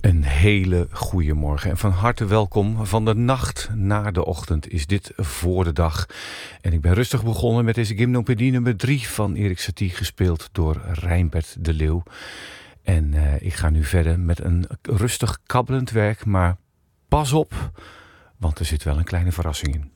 Een hele goede morgen en van harte welkom. Van de nacht naar de ochtend is dit voor de dag. En ik ben rustig begonnen met deze gymnopedie nummer 3 van Erik Satie, gespeeld door Rijnbert de Leeuw. En ik ga nu verder met een rustig kabbelend werk, maar pas op, want er zit wel een kleine verrassing in.